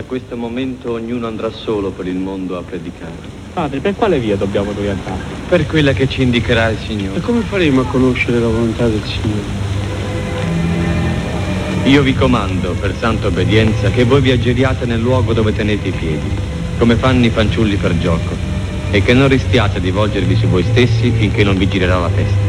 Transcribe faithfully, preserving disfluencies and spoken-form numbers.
questo momento ognuno andrà solo per il mondo a predicare. Padre, per quale via dobbiamo noi andare? Per quella che ci indicherà il Signore. E come faremo a conoscere la volontà del Signore? Io vi comando, per santa obbedienza, che voi vi aggiriate nel luogo dove tenete i piedi, come fanno i fanciulli per gioco, e che non ristiate di volgervi su voi stessi finché non vi girerà la testa.